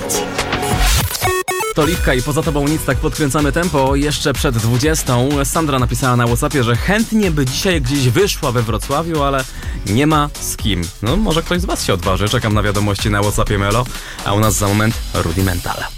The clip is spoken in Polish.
To Liwka i Poza tobą nic, tak podkręcamy tempo. Jeszcze przed 20. Sandra napisała na WhatsAppie, że chętnie by dzisiaj gdzieś wyszła we Wrocławiu, ale nie ma z kim. No może ktoś z was się odważy. Czekam na wiadomości na WhatsAppie Melo, a u nas za moment Rudimental.